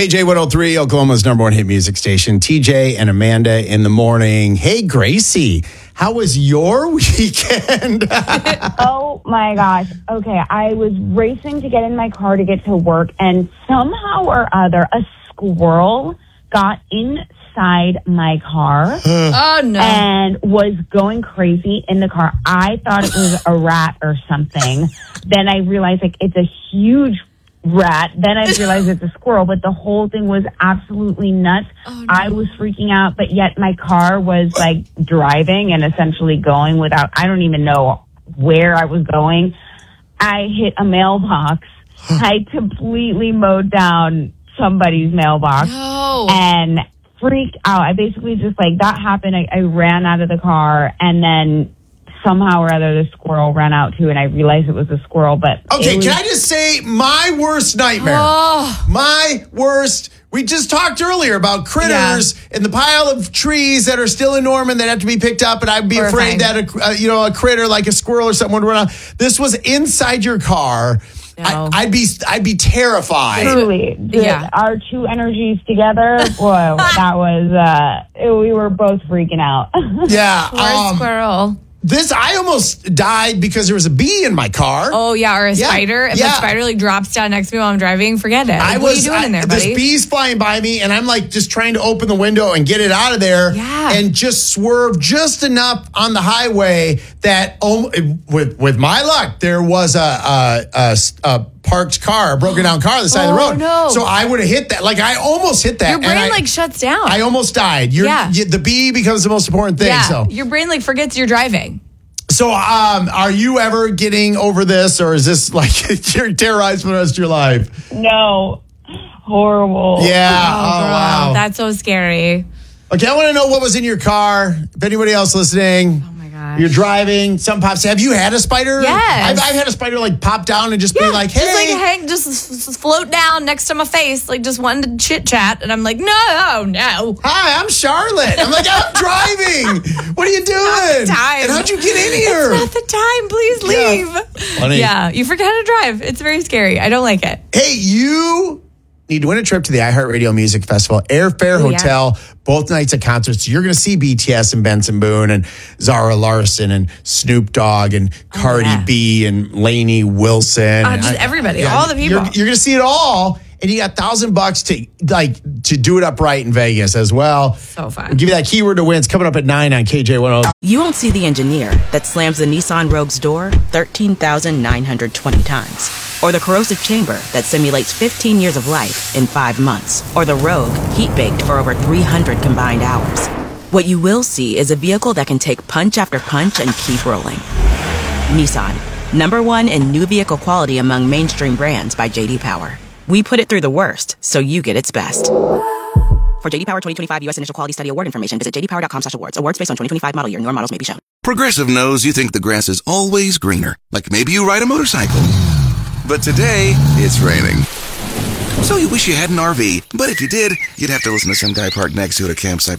KJ 103, Oklahoma's number one hit music station. TJ and Amanda in the morning. Hey, Gracie, how was your weekend? Oh, my gosh. Okay, I was racing to get in my car to get to work, and somehow or other, a squirrel got inside my car. Oh, no. And was going crazy in the car. I thought it was a rat or something. Then I realized, it's a huge rat. Then I realized it's a squirrel, but the whole thing was absolutely nuts. Oh, no. I was freaking out, but yet my car was driving and essentially going without, I don't even know where I was going. I hit a mailbox. I completely mowed down somebody's mailbox and freaked out. I basically just that happened. I ran out of the car, and then somehow or other the squirrel ran out too, and I realized it was a squirrel. But okay, can I just say my worst nightmare? My worst. We just talked earlier about critters in the pile of trees that are still in Norman that have to be picked up, and I'd be afraid that a critter like a squirrel or something would run out. This was inside your car. No. I'd be terrified. Truly, our two energies together. Boy, that was we were both freaking out. Yeah, poor squirrel. I almost died because there was a bee in my car. Oh, yeah, or a spider. If the spider drops down next to me while I'm driving, forget it. What are you doing in there, buddy? This bee's flying by me, and I'm just trying to open the window and get it out of there and just swerve just enough on the highway that, with my luck, there was a parked car, a broken down car on the side of the road. No. So I would have hit that. I almost hit that. Your brain shuts down. I almost died. The bee becomes the most important thing. Yeah. So your brain forgets you're driving. So are you ever getting over this, or is this you're terrorized for the rest of your life? No. Horrible. Yeah. Oh, wow. That's so scary. Okay, I want to know what was in your car. If anybody else listening. You're driving, some pops. Have you had a spider? Yes. I've had a spider pop down and just be like, hey. Just float down next to my face, just wanting to chit chat. And I'm like, no. Hi, I'm Charlotte. I'm I'm driving. What are you doing? Not the time. And how'd you get in here? It's not the time. Please leave. Yeah. Funny. Yeah, you forget how to drive. It's very scary. I don't like it. Hey, you need to win a trip to the iHeartRadio Music Festival, Airfare Hotel, both nights of concerts. You're going to see BTS and Benson Boone and Zara Larson and Snoop Dogg and Cardi B and Lainey Wilson. Just everybody, all the people. You're going to see it all. And you got $1,000 to do it upright in Vegas as well. So fun. We'll give you that keyword to win. It's coming up at 9 on KJ10. You won't see the engineer that slams the Nissan Rogue's door 13,920 times. Or the corrosive chamber that simulates 15 years of life in 5 months. Or the Rogue heat-baked for over 300 combined hours. What you will see is a vehicle that can take punch after punch and keep rolling. Nissan, #1 in new vehicle quality among mainstream brands by J.D. Power. We put it through the worst, so you get its best. For J.D. Power 2025 U.S. Initial Quality Study Award information, visit jdpower.com/awards. Awards based on 2025 model year. Newer models may be shown. Progressive knows you think the grass is always greener. Maybe you ride a motorcycle. But today, it's raining. So you wish you had an RV. But if you did, you'd have to listen to some guy parked next to it at a campsite